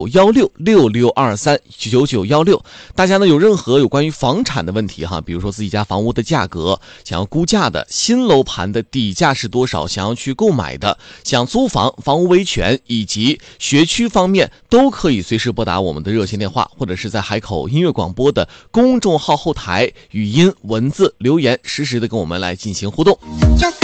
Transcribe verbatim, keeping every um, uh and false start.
幺六六六二三九九幺六，大家呢有任何有关于房产的问题哈，比如说自己家房屋的价格，想要估价的，新楼盘的底价是多少，想要去购买的，想租房、房屋维权以及学区方面，都可以随时拨打我们的热线电话，或者是在海口音乐广播的公众号后台语音、文字留言，实时的跟我们来进行互动。 就